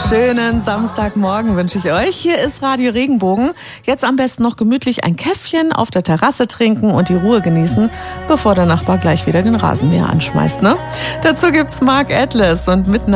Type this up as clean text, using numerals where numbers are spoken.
Schönen Samstagmorgen wünsche ich euch. Hier ist Radio Regenbogen. Jetzt am besten noch gemütlich ein Käffchen auf der Terrasse trinken und die Ruhe genießen, bevor der Nachbar gleich wieder den Rasenmäher anschmeißt, ne? Dazu gibt's Mark Atlas und Midnight